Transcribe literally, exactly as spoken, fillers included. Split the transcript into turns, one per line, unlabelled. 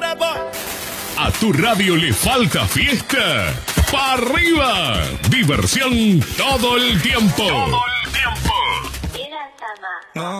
¿A tu radio le falta fiesta? ¡Pa' arriba! Diversión todo el tiempo. Todo el tiempo.